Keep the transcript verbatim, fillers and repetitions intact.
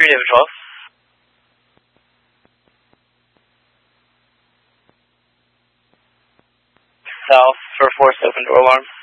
three, David twelve. South for force, open door alarm.